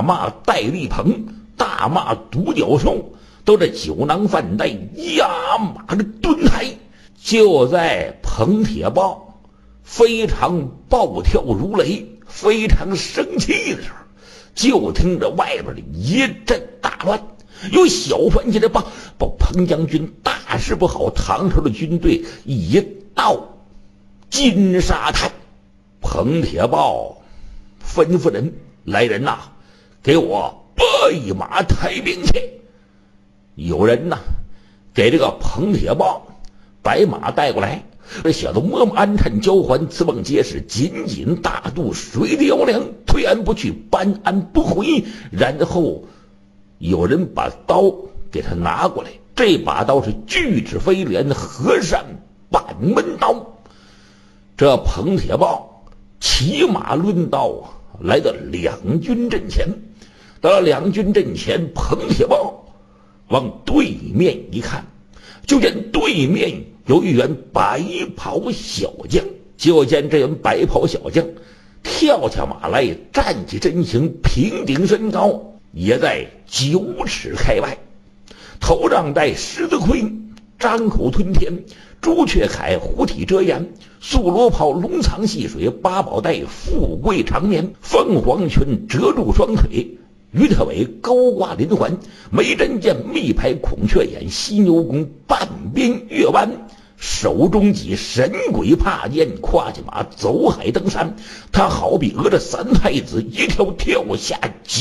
骂戴笠鹏，大骂独角兽，都这酒囊饭袋，压马的蹲台。就在彭铁豹非常暴跳如雷，非常生气的时候，就听着外边的一阵大乱，有小传进来报彭将军大事不好，唐朝的军队已到金沙滩。彭铁豹吩咐人，来人呐，给我备马抬兵去。有人呐给这个彭铁豹白马带过来，这小子摸摸鞍鞯交环，自梦结实，紧紧大肚，水的摇梁，推鞍不去，搬鞍不回。然后有人把刀给他拿过来，这把刀是巨齿飞镰河山板门刀。这彭铁豹骑马抡刀来到两军阵前。到了两军阵前，彭铁豹往对面一看，就见对面有一员白袍小将。就见这员白袍小将跳下马来，站起身形，平顶身高，也在9尺开外，头上戴狮子盔，张口吞天，朱雀铠虎体遮颜，素罗袍龙藏细水，八宝带富贵长眠，凤凰裙遮住双腿，鱼特尾高挂连环，眉针剑密排孔雀眼，犀牛弓半边月弯，手中戟神鬼怕剑，跨下马走海登山。他好比讹着三太子，一跳跳下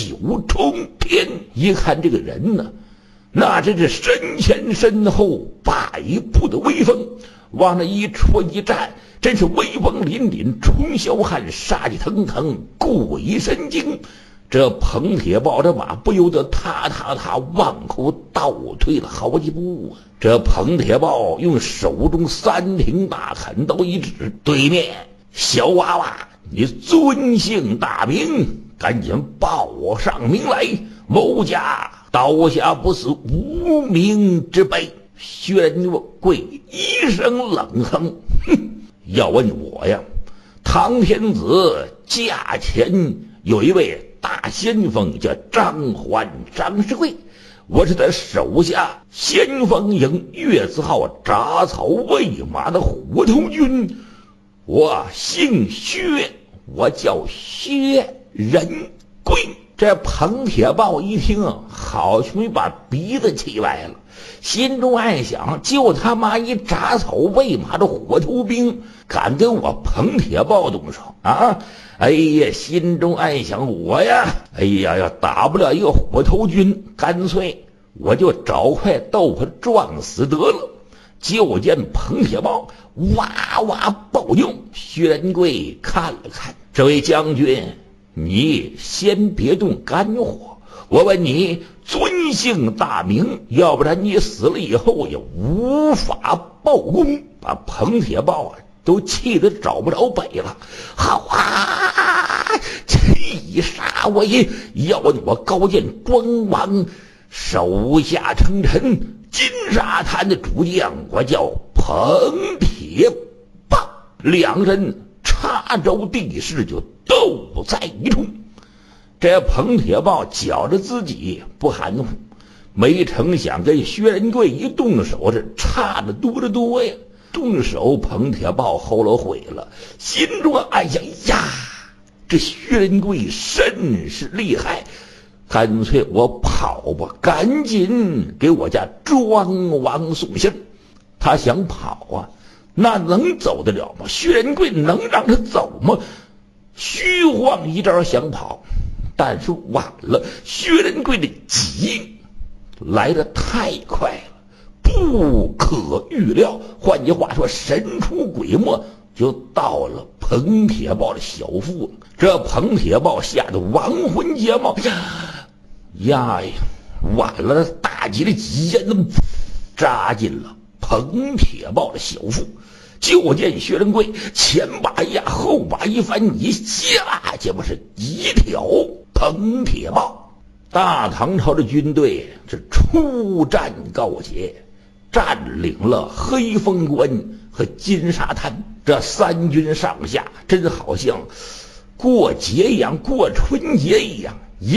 9重天。一看这个人呢，那真是身前身后百步的威风，往那一戳一站，真是威风凛凛，冲霄汉，杀气腾腾，鬼神惊。这彭铁豹这马不由得踏往后倒退了好几步啊！这彭铁豹用手中3挺大砍刀一指，对面小娃娃，你尊姓大名，赶紧报上名来，某家刀下不死无名之辈。薛仁贵一声冷哼，哼，要问我呀，唐天子驾前有一位大先锋叫张欢，张世贵，我是他手下先锋营月字号铡草喂马的虎头军，我姓薛，我叫薛仁贵。这彭铁豹一听，好像没把鼻子气歪了，心中暗想，就他妈一铡草喂马的火头兵，敢跟我彭铁豹动手啊！哎呀，心中暗想，我呀，哎呀，要打不了一个火头军，干脆我就找块豆腐撞死得了。就见彭铁豹哇哇暴怒，薛仁贵看了看，这位将军，你先别动肝火，我问你尊姓大名，要不然你死了以后也无法报功。把彭铁豹都气得找不着北了。好啊，气杀我也！要问我高见庄王手下称臣金沙滩的主将，我叫彭铁豹。两人插招地势就斗在一处。这彭铁豹觉着自己不含糊，没成想跟薛仁贵一动手，这差得多得多呀。动手，彭铁豹后了悔了，心中暗想呀，这薛仁贵甚是厉害，干脆我跑吧，赶紧给我家庄王送信。他想跑啊，那能走得了吗？薛仁贵能让他走吗？虚晃一招想跑，但是晚了，薛仁贵的急来得太快了，不可预料。换句话说，神出鬼没，就到了彭铁豹的小腹了。这彭铁豹吓得亡魂皆冒，呀，晚了，大吉的几箭都扎进了彭铁豹的小腹。就见薛仁贵前把一压，后把一翻，一下去不是一条彭铁豹。大唐朝的军队是出战告捷，占领了黑风关和金沙滩。这三军上下真好像过节一样，过春节一样。